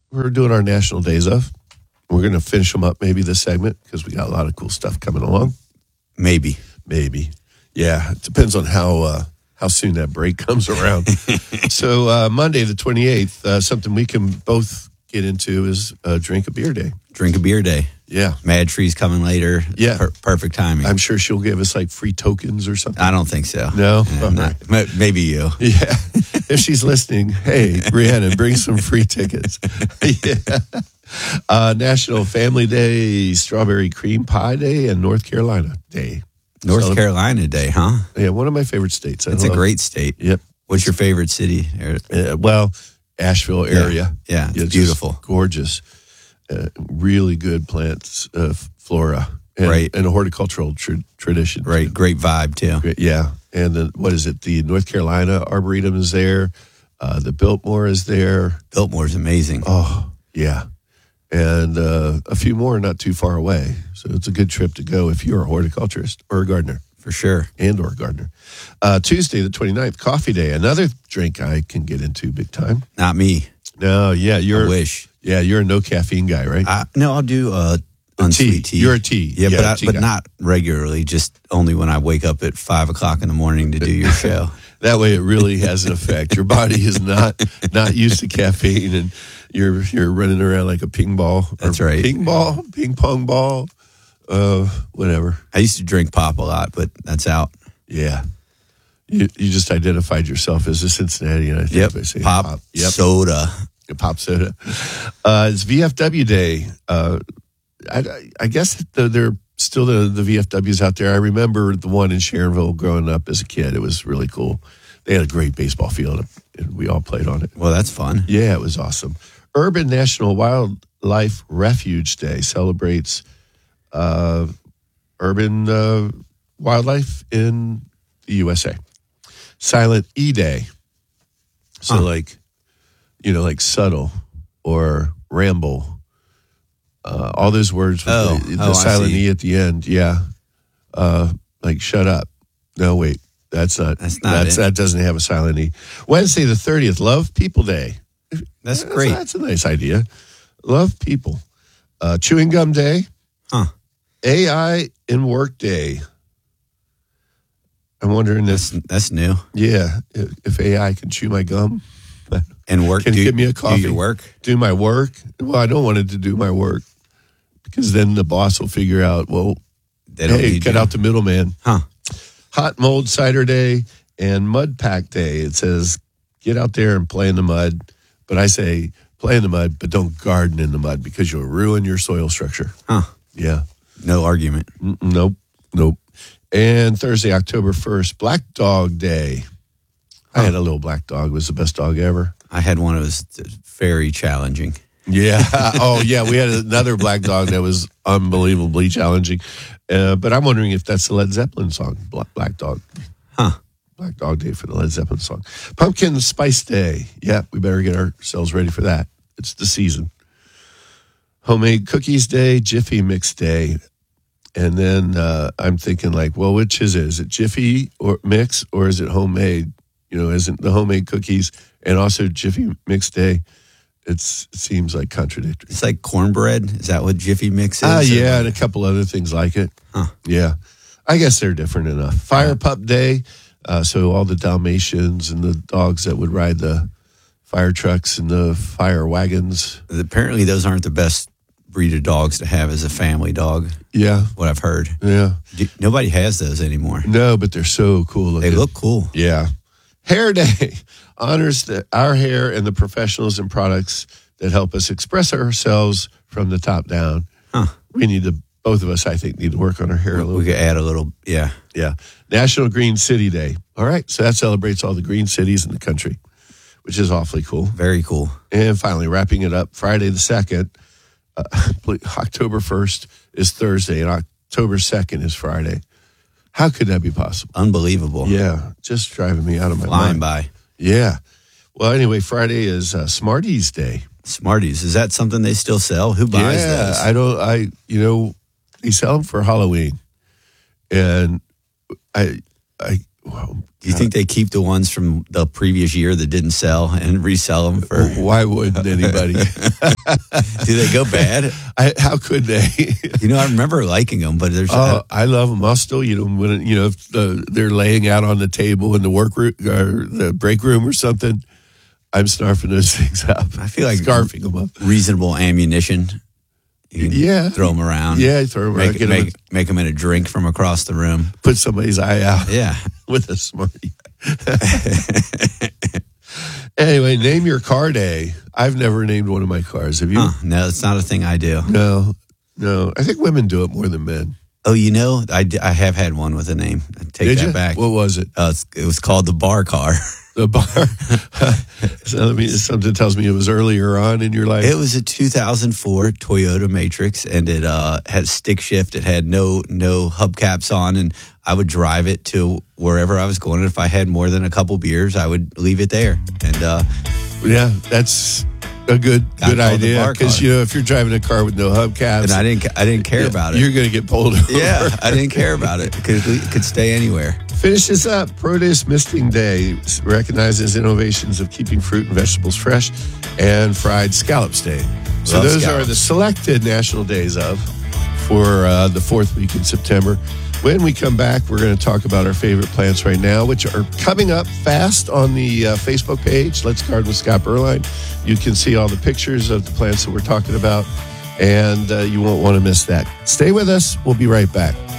we're doing our national days of. We're going to finish them up maybe this segment because we got a lot of cool stuff coming along. Maybe. Yeah, it depends on how soon that break comes around. So Monday the 28th, something we can both get into is Drink a Beer Day. Drink a Beer Day. Yeah. Mad Tree's coming later. Yeah. Perfect timing. I'm sure she'll give us like free tokens or something. I don't think so. No? Maybe you. Yeah. If she's listening, hey, Rhiannon, bring some free tickets. Yeah. National Family Day, Strawberry Cream Pie Day, and North Carolina Day. North Carolina Day, huh? Yeah, one of my favorite states. It's a great state. Yep. What's your favorite city? Well, Asheville area. Yeah, it's beautiful. Gorgeous. Really good plants, flora, and a horticultural tradition. Right, great vibe too. Great, yeah, and then what is it? The North Carolina Arboretum is there. The Biltmore is there. Biltmore's amazing. Oh, yeah, and a few more not too far away. So it's a good trip to go if you're a horticulturist or a gardener. For sure. And or gardener. Tuesday the 29th, Coffee Day. Another drink I can get into big time. Not me. No, yeah, I wish. Yeah, you're a no caffeine guy, right? No, I'll do unsweet tea. You're a tea. Yeah, tea but guy. not regularly. Just only when I wake up at 5 o'clock in the morning to do your show. That way, it really has an effect. Your body is not used to caffeine, and you're running around like a ping ball. That's right. Ping pong ball, whatever. I used to drink pop a lot, but that's out. Yeah. You just identified yourself as a Cincinnatian, I think. Yep. By saying Pop Yep. soda. Pop soda. It's VFW Day. I guess there are still the VFWs out there. I remember the one in Sharonville growing up as a kid. It was really cool. They had a great baseball field, and we all played on it. Well, that's fun. Yeah, it was awesome. Urban National Wildlife Refuge Day celebrates urban wildlife in the USA. Silent E Day. So like subtle or ramble. All those words with the silent E at the end. Yeah. Like shut up. No, wait. That doesn't have a silent E. Wednesday the 30th, Love People Day. That's great. That's a nice idea. Love people. Chewing Gum Day. AI in Work Day. I'm wondering that's new. Yeah, if AI can chew my gum and work, give me a coffee. Do your work. Do my work. Well, I don't want it to do my work because then the boss will figure out. Well, cut out the middleman. Hot Mold Cider Day and Mud Pack Day. It says get out there and play in the mud, but I say play in the mud, but don't garden in the mud because you'll ruin your soil structure. Yeah. No argument. Nope. And Thursday, October 1st, Black Dog Day. I had a little black dog. It was the best dog ever. I had one. It was very challenging. Yeah. Oh, yeah. We had another black dog that was unbelievably challenging. But I'm wondering if that's the Led Zeppelin song, Black Dog. Black Dog Day for the Led Zeppelin song. Pumpkin Spice Day. Yeah, we better get ourselves ready for that. It's the season. Homemade Cookies Day, Jiffy Mix Day. And then I'm thinking which is it? Is it Jiffy or Mix or is it homemade? Isn't the homemade cookies and also Jiffy Mix Day? It seems like contradictory. It's like cornbread. Is that what Jiffy Mix is? Yeah, and a couple other things like it. Yeah. I guess they're different enough. Fire Pup Day. So all the Dalmatians and the dogs that would ride the fire trucks and the fire wagons. Apparently those aren't the best breed of dogs to have as a family dog. Yeah. What I've heard. Yeah. Nobody has those anymore. No, but they're so cool looking. They look cool. Yeah. Hair Day honors our hair and the professionals and products that help us express ourselves from the top down. We both of us, I think, need to work on our hair a little bit. We could add a little, yeah. Yeah. National Green City Day. All right. So that celebrates all the green cities in the country, which is awfully cool. Very cool. And finally, wrapping it up, Friday the 2nd, October 1st is Thursday, and October 2nd is Friday. How could that be possible? Unbelievable. Yeah, just driving me out of my mind. Flying by. Yeah. Well, anyway, Friday is Smarties Day. Smarties. Is that something they still sell? Who buys those? They sell them for Halloween. And Well, Do you think they keep the ones from the previous year that didn't sell and resell them for? why wouldn't anybody? Do they go bad? How could they? I remember liking them, but there's. I love them. I'll still eat them when if they're laying out on the table in the work room or the break room or something. I'm snarfing those things up. I feel like scarfing them up. Reasonable ammunition. You can throw them around. Yeah, throw them around. Make them in a drink from across the room. Put somebody's eye out. Yeah, with a Smartie. Anyway, name your car day. I've never named one of my cars. Have you? No, it's not a thing I do. No. I think women do it more than men. Oh, I have had one with a name. I take Did that you? back. What was it? It was called the bar car. The bar. Something tells me it was earlier on in your life. It was a 2004 Toyota Matrix, and it had stick shift. It had no hubcaps on, and I would drive it to wherever I was going. And if I had more than a couple beers, I would leave it there. And yeah, that's a good idea, because if you're driving a car with no hubcaps, and I didn't care about it, you're going to get pulled over. Yeah, I didn't care about it because it could stay anywhere. Finish this up. Produce Misting Day recognizes innovations of keeping fruit and vegetables fresh, and Fried Scallops Day. So those are the selected national days for the fourth week in September. When we come back, we're going to talk about our favorite plants right now, which are coming up fast on the Facebook page, Let's Garden with Scott Berline. You can see all the pictures of the plants that we're talking about, and you won't want to miss that. Stay with us. We'll be right back.